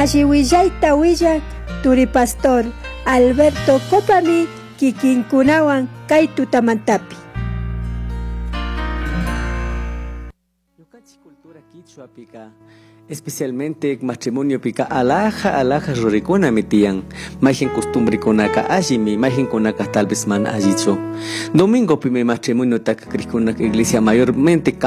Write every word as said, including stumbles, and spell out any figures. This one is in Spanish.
Alliwillaita willan Turi Pastor Alberto Copami kikinkunawan kay tutamantapi. Yukanchik cultura quichua pika, especialmente matrimonio pika alaja alaja rurikuna mitian, majen costumbre kunaka allimi, majen kunaka tal vez man allicho. Domingo pime matrimonio taka krikuna iglesia mayormente